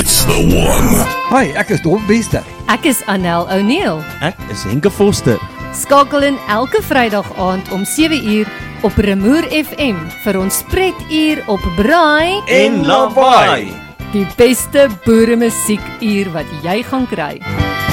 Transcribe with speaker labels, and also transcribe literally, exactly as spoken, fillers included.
Speaker 1: It's the one.
Speaker 2: Hi, ek is Dom Bester.
Speaker 3: Ek is Anel O'Neill.
Speaker 4: Ek is Henke Foster.
Speaker 3: Skakel in elke Vrydag aand om sewe uur op Remoer F M vir ons spretuur op Braai
Speaker 4: En Lawaai.
Speaker 3: Die beste boeremusiekuur wat jy gaan kry.